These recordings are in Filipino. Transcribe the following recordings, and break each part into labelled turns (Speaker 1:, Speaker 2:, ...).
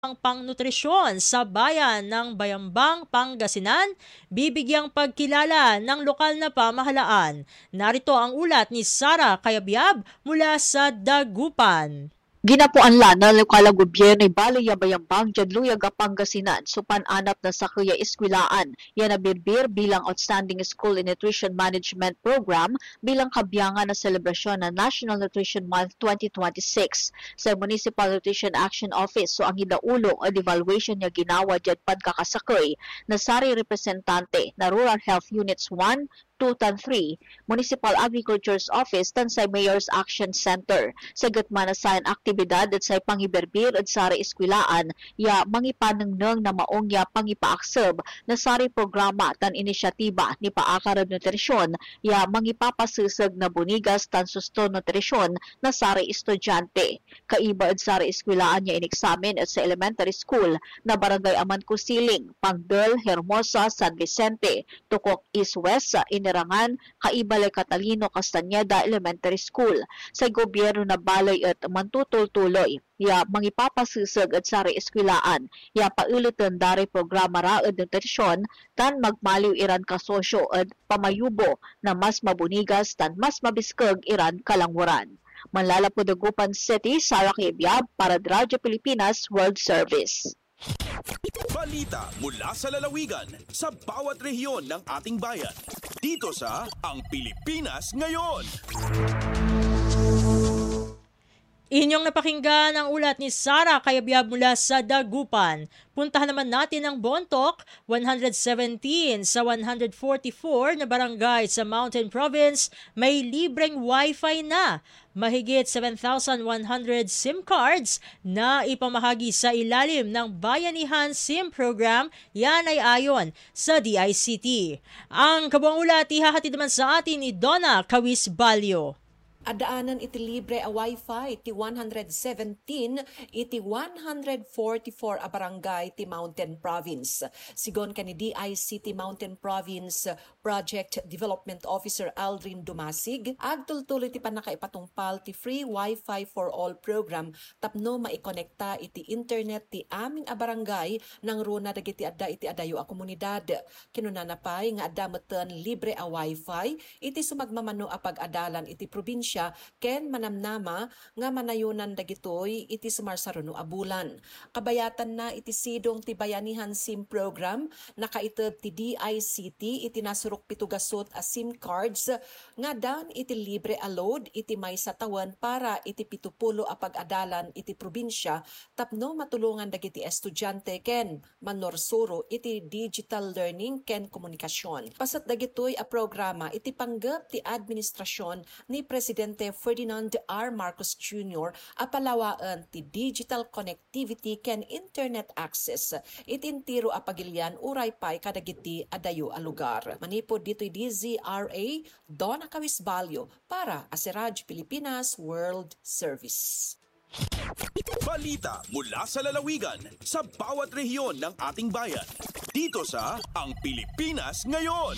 Speaker 1: ang pangnutrisyon sa bayan ng Bayambang, Pangasinan, bibigyang pagkilala ng lokal na pamahalaan. Narito ang ulat ni Sara Kayabyab mula sa Dagupan.
Speaker 2: Ginapuanla ng lokalang gobyerno ay Balay Bayambang Diadluyag Pangasinan supan-anap na sa kuya eskwilaan yan nabirbir bilang Outstanding School in Nutrition Management Program bilang kabyangan na selebrasyon ng National Nutrition Month 2026 sa Municipal Nutrition Action Office. So ang idaulo o evaluation niya ginawa dyan pagkakasakoy na sari representante na Rural Health Units 1, 2 tan 3, Municipal Agriculture's Office tan sa Mayor's Action Center. Sa gatmanasayan aktibidad at sa pangiberbir at sari eskwilaan, ya mangipanengneng na maongya pangipaakseb na sari programa tan inisyatiba ni Paakarab Nutrisyon, ya mangipapasusag na bunigas tan susto nutrisyon na sari estudyante. Kaiba at sari eskwilaan niya ineksamen at sa elementary school na Barangay Amancusiling, Pangdel, Hermosa, San Vicente, Tukok East West sa Inirangan, Kaibalay Catalino, Castañeda Elementary School. Sa gobyerno na balay at mantutultuloy, ya mangipapasusag at sari eskwilaan, ya paulitan dari programa ra at nutrisyon tan magmaliw iran kasosyo at pamayubo na mas mabunigas tan mas mabiskag iran kalangwaran. Manlalapod Dagupan City, Sara Kayabyab para Radyo Pilipinas World Service.
Speaker 3: Balita mula sa lalawigan sa bawat rehiyon ng ating bayan. Dito sa Ang Pilipinas Ngayon.
Speaker 1: Inyong napakinggan ang ulat ni Sara Kayabyab mula sa Dagupan. Puntahan naman natin ang Bontoc, 117 sa 144 na barangay sa Mountain Province may libreng Wi-Fi na. Mahigit 7,100 SIM cards na ipamahagi sa ilalim ng Bayanihan SIM Program, yan ay ayon sa DICT. Ang kabuang ulat ihahatid naman sa atin ni Donna Kawis Balyo.
Speaker 4: Adaanan iti libre a Wi-Fi iti 117 iti 144 a barangay ti Mountain Province. Sigon kani DICT Mountain Province Project Development Officer Aldrin Dumasig, agtultuloy ti panakaipatungpal ti free Wi-Fi for all program tapno maikonekta iti internet ti aming a barangay nang runa dagiti adda iti adayo a komunidad. Kinunanapay nga adda meten libre a Wi-Fi iti sumagmamano a pag-adalan iti probinsya ken manamnama nga manayunan dagitoy iti sumarsaruno a bulan. Kabayatan na iti sidong ti Bayanihan SIM program nakaited ti DICT iti nasurok pitugasot a SIM cards nga dan iti libre a load iti maysa tawen para iti 70 a pag-adalan iti probinsya tapno matulungan dagiti estudyante ken manorsuro iti digital learning ken komunikasyon. Pasat dagitoy a programa iti panggep ti administrasyon ni Presidente Ferdinand R. Marcos Jr. apalawaan ti digital connectivity ken internet access itintiro a pagilian uray pay kadagiti adayo a lugar. Manipod dito'y DZRA Donna Kawis Balyo para sa Radyo Pilipinas World Service.
Speaker 3: Balita mula sa lalawigan sa bawat rehiyon ng ating bayan. Dito sa Ang Pilipinas Ngayon.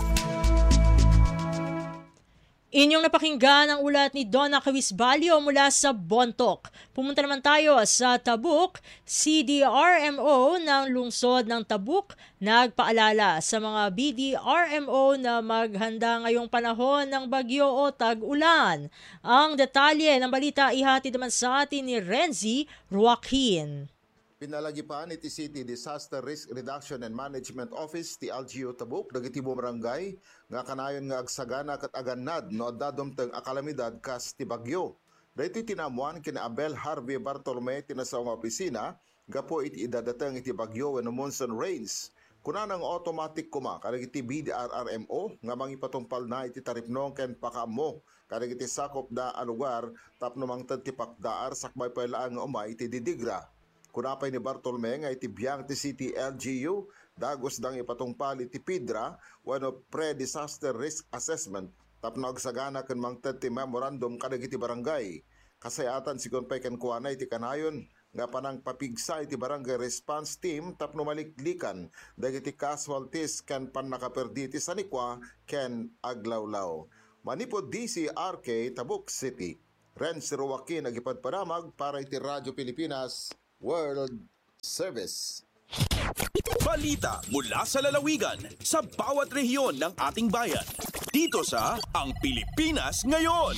Speaker 1: Inyong napakinggan ang ulat ni Donna Kawis Balyo mula sa Bontoc. Pumunta naman tayo sa Tabuk. CDRMO ng lungsod ng Tabuk nagpaalala sa mga BDRMO na maghanda ngayong panahon ng bagyo o tag-ulan. Ang detalye ng balita ihatid naman sa atin ni Renzi Joaquin.
Speaker 5: Pinalagipan iti City Disaster Risk Reduction and Management Office ti LGU Tabuk dagiti barangay nga kanayon nga agsagana ket agannad no addadomteng a kalamidad kas ti bagyo. Daytoy tinamuan kina Abel Harvey Bartolome tinasaong opisina gapo iti idadateng iti bagyo wenno monsoon rains. Kunanang automatic kuma kadagiti BDRRMO nga mangipatungpal na iti taripnong ken pakaammo kadagiti sakop da a lugar tapno mangted ti pakdaar sakbay paylaan nga umay iti didigra. Kunapay ni Bartolome nga iti biyang ti City LGU, dagos dang ipatungpal iti PIDRA, wano pre-disaster risk assessment, tapno agsagana ken mangted ti memorandum kadagiti barangay. Kasayatan sigon pay ken kuana iti kanayon, nga panang papigsa iti barangay response team tapno maliklikan, dagiti casualties ken pannakaperdi ti sanikwa ken aglawlaw. Manipod DCRK Tabuk City. Renz Joaquin nagipadpadamag para iti Radyo Pilipinas World Service.
Speaker 3: Balita mula sa lalawigan sa bawat rehiyon ng ating bayan. Dito sa Ang Pilipinas Ngayon.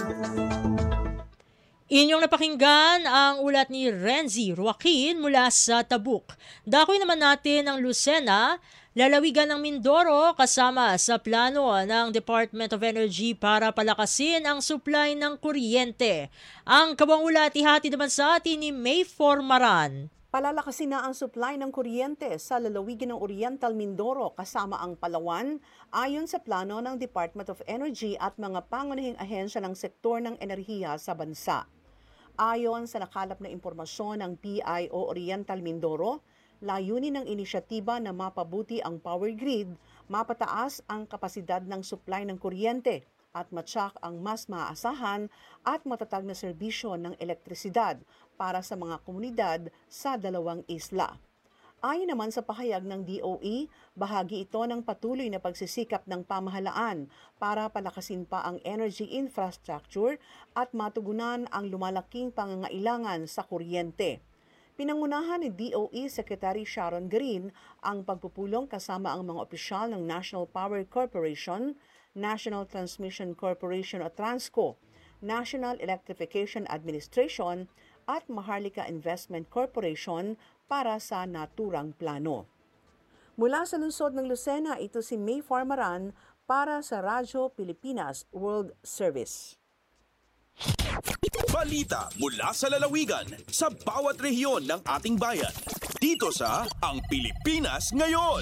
Speaker 1: Inyong napakinggan ang ulat ni Renzi Joaquin mula sa Tabuk. Dakoy naman natin ang Lucena, lalawigan ng Mindoro kasama sa plano ng Department of Energy para palakasin ang supply ng kuryente. Ang kabang ulat ihati naman sa atin ni May Formaran.
Speaker 6: Palalakasin na ang supply ng kuryente sa lalawigan ng Oriental Mindoro kasama ang Palawan ayon sa plano ng Department of Energy at mga pangunahing ahensya ng sektor ng enerhiya sa bansa. Ayon sa nakalap na impormasyon ng PIO Oriental Mindoro, layunin ng inisyatiba na mapabuti ang power grid, mapataas ang kapasidad ng supply ng kuryente at matsak ang mas maaasahan at matatag na serbisyo ng elektrisidad para sa mga komunidad sa dalawang isla. Ayon naman sa pahayag ng DOE, bahagi ito ng patuloy na pagsisikap ng pamahalaan para palakasin pa ang energy infrastructure at matugunan ang lumalaking pangangailangan sa kuryente. Pinangunahan ni DOE Secretary Sharon Green ang pagpupulong kasama ang mga opisyal ng National Power Corporation, National Transmission Corporation o Transco, National Electrification Administration at Maharlika Investment Corporation para sa naturang plano. Mula sa lungsod ng Lucena, ito si May Formaran para sa Radyo Pilipinas World Service.
Speaker 3: Balita mula sa lalawigan sa bawat rehiyon ng ating bayan. Dito sa Ang Pilipinas Ngayon.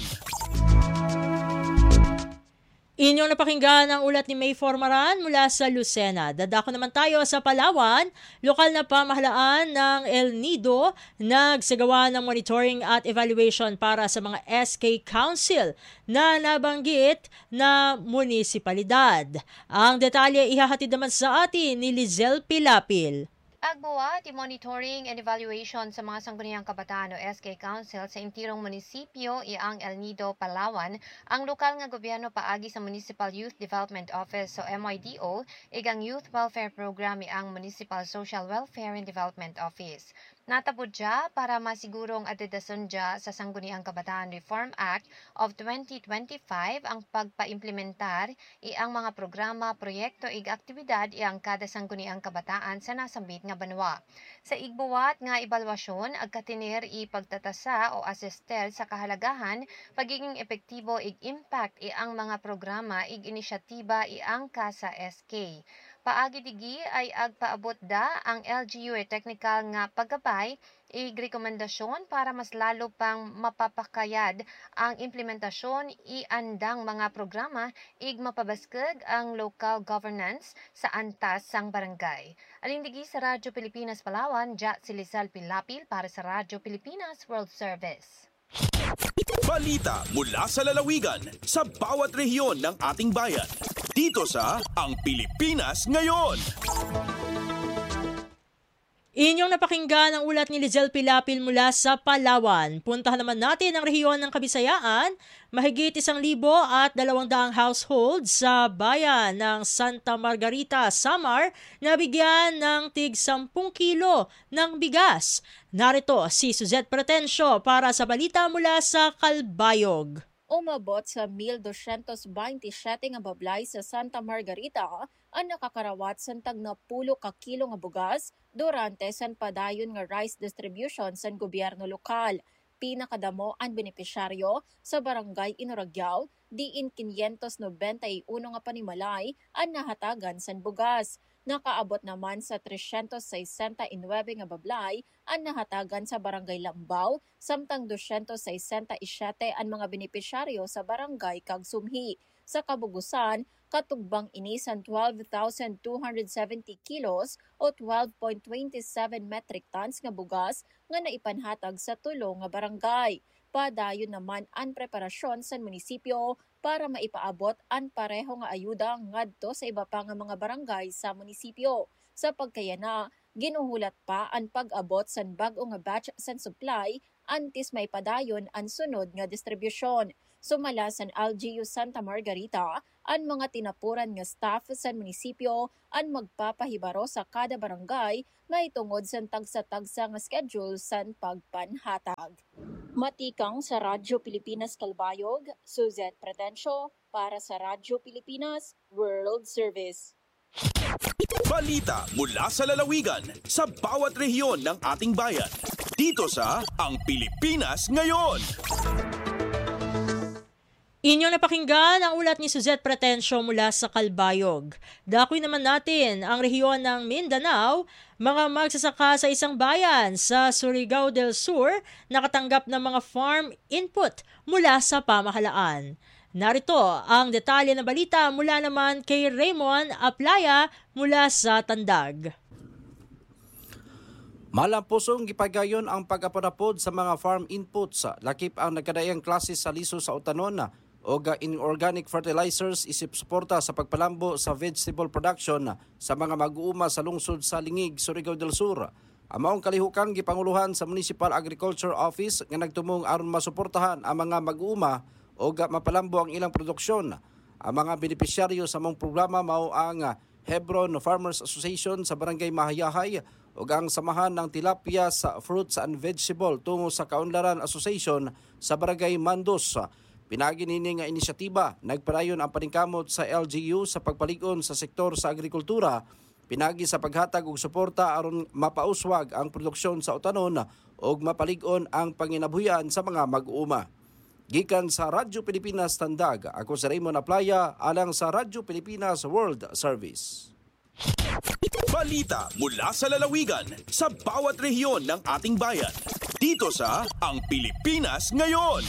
Speaker 1: Inyong napakinggan ang ulat ni May Formaran mula sa Lucena. Dadako naman tayo sa Palawan. Lokal na pamahalaan ng El Nido nagsagawa ng monitoring at evaluation para sa mga SK Council na nabanggit na munisipalidad. Ang detalye ihahatid naman sa atin ni Lizel Pilapil.
Speaker 7: Agbuat, monitoring and evaluation sa mga sangguniang kabataan o SK Council sa intirong munisipyo iang El Nido, Palawan, ang lokal nga gobyerno paagi sa Municipal Youth Development Office o MYDO, igang Youth Welfare Program iang Municipal Social Welfare and Development Office. Natabod siya para masigurong adedasyon siya sa Sangguniang Kabataan Reform Act of 2025 ang pagpaimplementar iang mga programa, proyekto ig aktibidad iang kada Sangguniang Kabataan sa nasambit nga banwa. Sa igbuwat nga ebalwasyon agkatinir ipagtatasa o asestel sa kahalagahan pagiging epektibo ig impact iang mga programa ig inisyatiba iang sa SK. Paagi digi ay agpaabot da ang LGU technical nga paggabay ig rekomendasyon para mas lalo pang mapapakayad ang implementasyon iandang mga programa ig mapabaskeg ang local governance sa antas sang barangay. Aling digi sa Radyo Pilipinas Palawan, si Lizal Pilapil para sa Radyo Pilipinas World Service.
Speaker 3: Balita mula sa lalawigan sa bawat rehiyon ng ating bayan. Dito sa Ang Pilipinas Ngayon.
Speaker 1: Inyong napakinggan ang ulat ni Lizel Pilapil mula sa Palawan. Puntahan naman natin ang rehiyon ng Kabisayaan. Mahigit 1,200 households sa bayan ng Santa Margarita, Samar, nabigyan ng tig 10 kilo ng bigas. Narito si Suzette Pretensio para sa balita mula sa Calbayog.
Speaker 8: Umabot sa 1,227 nga bablay sa Santa Margarita ang nakakarawat sa tag na 10 ka kilo nga bugas durante san padayon nga rice distribution sa gobyerno lokal. Pinakadamo ang benepisyaryo sa barangay Inuragyaw, diin 591 nga panimalay ang nahatagan san bugas. Nakaabot naman sa 369 nga bablay ang nahatagan sa barangay Lambaw, samtang 267 ang mga benepisyaryo sa barangay Kagsumhi. Sa kabugusan, katugbang inisan 12,270 kilos o 12.27 metric tons nga bugas nga naipanhatag sa tulong nga barangay. Padayon naman ang preparasyon sa munisipyo para maipaabot ang pareho nga ayuda ngadto sa iba pa nga mga barangay sa munisipyo. Sa pagkayana, ginuhulat pa ang pag-abot sa bag-o nga batch sa supply antes may padayon ang sunod nga distribusyon. Sumala sa LGU Santa Margarita, ang mga tinapuran nga staff sa munisipyo ang magpapahibaro sa kada barangay nga itungod sa tagsa-tagsa nga schedule sa pagpanhatag. Matikang sa Radyo Pilipinas Kalbayog, Suzette Pretencio para sa Radyo Pilipinas World Service.
Speaker 3: Balita mula sa lalawigan sa bawat rehiyon ng ating bayan. Dito sa Ang Pilipinas Ngayon.
Speaker 1: Inyong napakinggan ang ulat ni Suzette Pretencio mula sa Kalbayog. Dakoy naman natin ang rehiyon ng Mindanao, mga magsasaka sa isang bayan sa Surigao del Sur nakatanggap ng mga farm input mula sa pamahalaan. Narito ang detalye ng balita mula naman kay Raymond Aplaya mula sa Tandag.
Speaker 9: Malampusong gipagayon ang pag-apod sa mga farm inputs. Lakip ang nagkadayang klase sa liso sa utanon o inorganic fertilizers isip suporta sa pagpalambo sa vegetable production sa mga mag-uuma sa lungsod sa Lingig, Surigao del Sur. Ang maong kalihukan gipanguluhan sa Municipal Agriculture Office nga nagtumong aron masuportahan ang mga mag-uuma o mapalambo ang ilang produksyon. Ang mga benepisyaryo sa mong programa mao ang Hebron Farmers Association sa Barangay Mahayahay o ang Samahan ng Tilapia sa Fruits and Vegetable tungo sa Kaunlaran Association sa Barangay Mandos. Pinagi nini nga inisyatiba, nagpadayon ang paningkamot sa LGU sa pagpalig-on sa sektor sa agrikultura, pinagi sa paghatag og suporta aron mapauswag ang produksyon sa utanon o mapalig-on ang panginabuhian sa mga mag-uuma. Gikan sa Radyo Pilipinas Tandag, ako si Raymond Aplaya, alang sa Radyo Pilipinas World Service.
Speaker 3: Balita mula sa lalawigan sa bawat rehiyon ng ating bayan. Dito sa Ang Pilipinas Ngayon.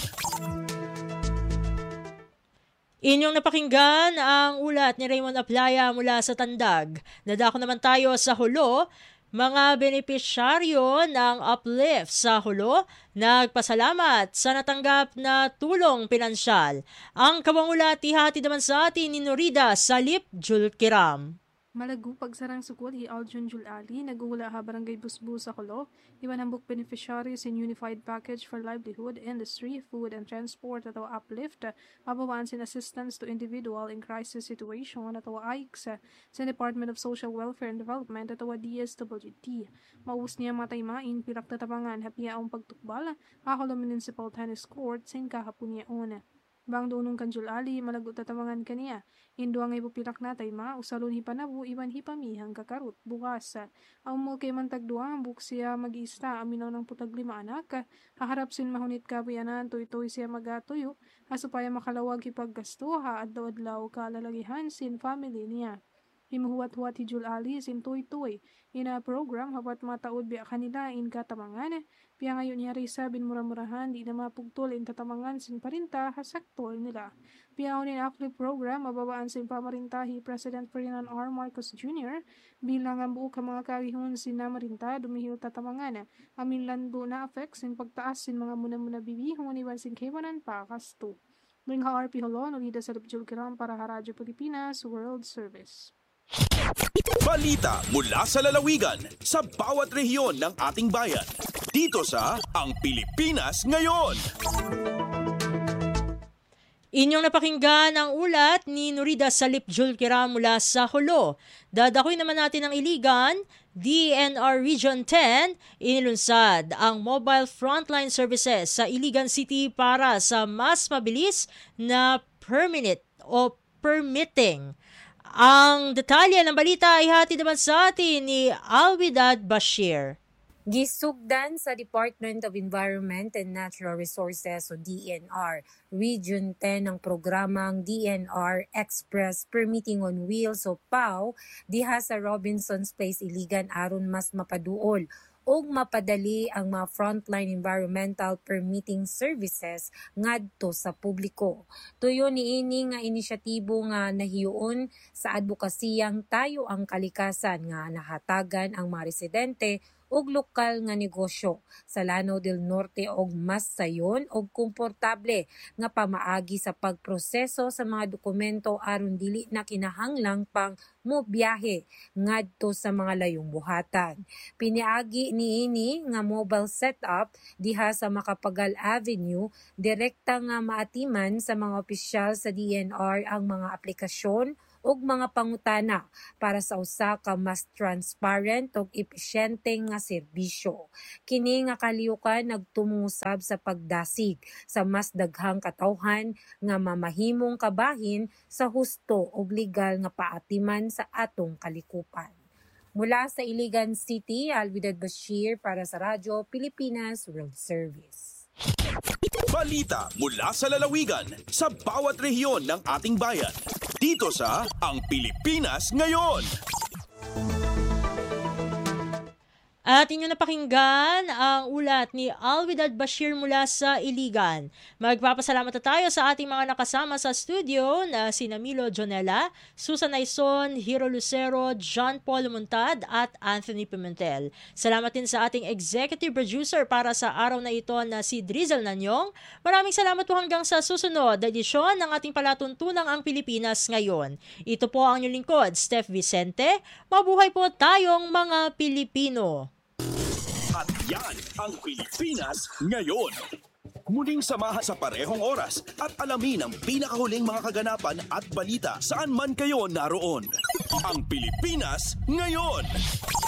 Speaker 1: Inyong napakinggan ang ulat ni Raymond Aplaya mula sa Tandag. Dadako naman tayo sa Hulo. Mga benepisyaryo ng Uplift sa Hulo nagpasalamat sa natanggap na tulong pinansyal. Ang kabangulat ihati naman sa atin ni Norida Salip Julkiram.
Speaker 10: Malagu pagsarang sukul hi Aljun Julali, nag-uula ha Barangay Busbus sa Kulo, iwanambok beneficiaries in Unified Package for Livelihood, Industry, Food and Transport atau Uplift, mabawaan sin assistance to individual in crisis situation atau AICS sa Department of Social Welfare and Development atau DSWD. Maus niya mataymain pilak tatapangan hapiaong pagtukbal, Hakulo Municipal Tennis Court sin kahapon niya una. Bang doonong kanjul ali, malagot tatamangan kaniya. Indo ang ipupilak natay ma, usalon hipanabu, iwan hipamihang kakarut. Bukas, ang mo kay mantagdua, buk siya mag-ista, aminaw ng putag 5 anak, haharap sin mahunit kabayanan, toy-toy siya magatuyo, asupaya makalawag hipaggasto, adlaw-adlaw kalalagihan sin family niya. Himuhuat-huat hijul ali sin toy-toy, ina program hapat mataod biya kanila in katamangan, piya ngayon niya risa bin murah-murahan di na mapugtol in tatamangan sin parinta hasaktol nila. Piya unin akli program mababaan sin pamarintahi President Ferdinand R. Marcos Jr. bilang ang buo ka mga kawihon sin na marinta dumihil tatamangan, amin lando na affect sin pagtaas sin mga muna-muna bibihon iwan sin kewanan pa kasto. Ming RP Holo, Nolida sa Julkiram para Radyo Pilipinas World Service.
Speaker 3: Balita mula sa lalawigan sa bawat rehiyon ng ating bayan. Dito sa Ang Pilipinas Ngayon.
Speaker 1: Inyong napakinggan ang ulat ni Norida Salip Julkiram mula sa Hulo. Dadakoy naman natin ang Iligan. DNR Region 10 inilunsad ang mobile frontline services sa Iligan City para sa mas mabilis na permitting. Ang detalye ng balita ay hatid naman sa atin ni Alwidad Bashir.
Speaker 11: Gisugdan sa Department of Environment and Natural Resources o DNR, Region 10 ang programang DNR Express Permitting on Wheels o PAW diha sa Robinson's Place, Iligan aron mas mapaduol o mapadali ang mga frontline environmental permitting services ngadto sa publiko. Tuyo niini nga inisyatibo nga nahiuon sa advokasiyang tayo ang kalikasan nga nahatagan ang mga residente ug lokal nga negosyo sa Lanao del Norte og mas sayon og komportable nga pamaagi sa pagproseso sa mga dokumento aron dili na kinahanglang pang mobiyahe ngadto sa mga layong buhatan. Piniagi niini nga mobile setup diha sa Macapagal Avenue, direkta nga maatiman sa mga opisyal sa DNR ang mga aplikasyon ug mga pangutana para sa usa ka mas transparent ug epesyente nga serbisyo. Kini nga kaliukan nagtumungusab sa pagdasig sa mas daghang katawhan nga mamahimong kabahin sa husto ug legal nga paatiman sa atong kalikupan. Mula sa Iligan City, Alvidad Bashir para sa Radyo Pilipinas World Service.
Speaker 3: Balita mula sa lalawigan sa bawat rehiyon ng ating bayan. Dito sa Ang Pilipinas Ngayon.
Speaker 1: At inyo napakinggan ang ulat ni Alvidad Bashir mula sa Iligan. Magpapasalamat na tayo sa ating mga nakasama sa studio na sina Milo Jonella, Susan Aison, Hiro Lucero, John Paul Montad at Anthony Pimentel. Salamat din sa ating executive producer para sa araw na ito na si Drizzle Nanyong. Maraming salamat po hanggang sa susunod na edisyon ng ating palatuntunang Ang Pilipinas Ngayon. Ito po ang inyong lingkod, Steph Vicente. Mabuhay po tayong mga Pilipino.
Speaker 3: At yan ang Pilipinas Ngayon. Muling samahan sa parehong oras at alamin ang pinakahuling mga kaganapan at balita saan man kayo naroon. Ang Pilipinas Ngayon.